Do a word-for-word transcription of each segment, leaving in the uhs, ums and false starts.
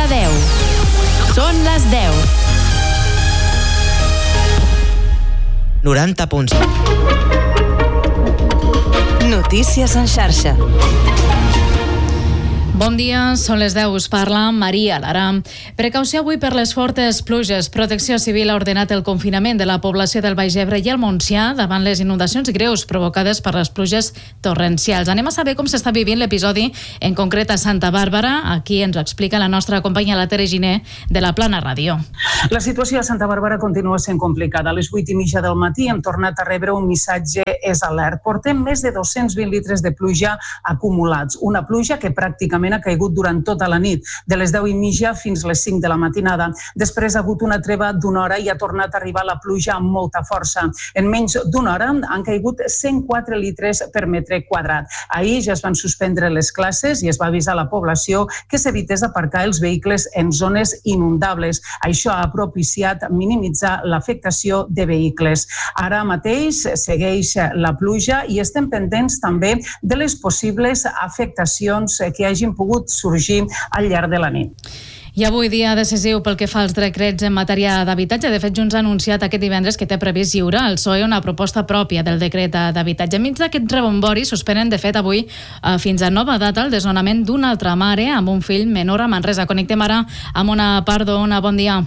la deu. Són les deu. noranta punts. Notícies en xarxa. Bon dia, són les deu, us parla Maria Lara. Precaució avui per les fortes pluges. Protecció Civil ha ordenat el confinament de la població del Baix Ebre i el Montsià davant les inundacions greus provocades per les pluges torrencials. Anem a saber com s'està vivint l'episodi, en concret a Santa Bàrbara. Aquí ens ho explica la nostra companya, la Tere Giner, de la Plana Ràdio. La situació a Santa Bàrbara continua sent complicada. A les vuit i mitja del matí hem tornat a rebre un missatge és alert. Portem més de dos-cents vint litres de pluja acumulats. Una pluja que pràcticament ha caigut durant tota la nit, de les deu i mitja fins les cinc de la matinada. Després ha hagut una treva d'una hora i ha tornat a arribar la pluja amb molta força. En menys d'una hora han caigut cent quatre litres per metre quadrat. Ahir ja es van suspendre les classes i es va avisar a la població que s'evités aparcar els vehicles en zones inundables. Això ha propiciat minimitzar l'afectació de vehicles. Ara mateix segueix la pluja i estem pendents també de les possibles afectacions que hagin pogut sorgir al llarg de la nit. I avui dia decisiu pel que fa als decrets en matèria d'habitatge. De fet, Junts ha anunciat aquest divendres que té previst lliurar al P S O E una proposta pròpia del decret d'habitatge. Enmig d'aquest rebombori suspenen, de fet, avui eh, fins a nova data el desnonament d'una altra mare amb un fill menor a Manresa. Connectem ara amb una Pardo. Ona, bon dia.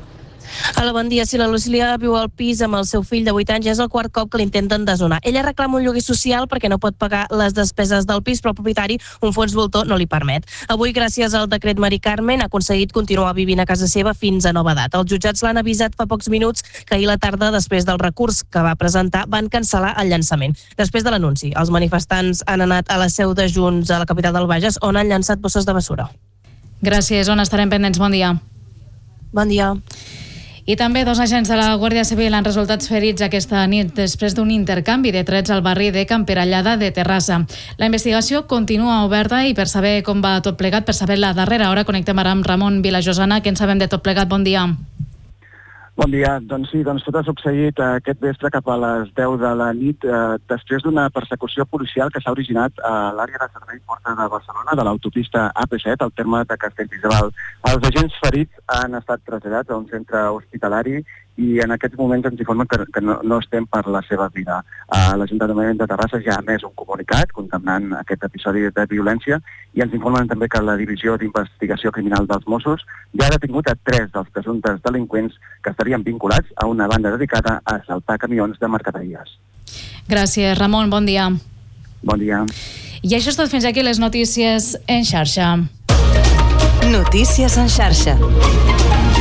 Hola, bon dia. Si la Lucília viu al pis amb el seu fill de vuit anys, és el quart cop que l'intenten desnonar. Ella reclama un lloguer social perquè no pot pagar les despeses del pis, però el propietari, un fons voltor, no li permet. Avui, gràcies al decret Mari Carmen, ha aconseguit continuar vivint a casa seva fins a nova data. Els jutjats l'han avisat fa pocs minuts que ahir la tarda, després del recurs que va presentar, van cancel·lar el llançament. Després de l'anunci, els manifestants han anat a la seu de Junts a la capital del Bages, on han llançat bosses de bessura. Gràcies, on estarem pendents. Bon dia. Bon dia. I també dos agents de la Guàrdia Civil han resultat ferits aquesta nit després d'un intercanvi de trets al barri de Camperallada de Terrassa. La investigació continua oberta i per saber com va tot plegat, per saber la darrera hora, connectem ara amb Ramon Vilajosana. Què en sabem de tot plegat? Bon dia. Bon dia. Doncs sí, doncs tot ha succeït aquest vespre cap a les deu de la nit eh, després d'una persecució policial que s'ha originat a l'àrea de servei Porta de Barcelona, de l'autopista A P set, al terme de Castellbisbal. Els agents ferits han estat traslladats a un centre hospitalari i en aquests moments ens informen que, que no, no estem per la seva vida. Uh, L'Ajuntament de Terrassa ja ha emès un comunicat condemnant aquest episodi de violència i ens informen també que la Divisió d'Investigació Criminal dels Mossos ja ha detingut a tres dels presumptes delinqüents que estarien vinculats a una banda dedicada a assaltar camions de mercaderies. Gràcies, Ramon. Bon dia. Bon dia. I això és tot, fins aquí les notícies en xarxa. Notícies en xarxa.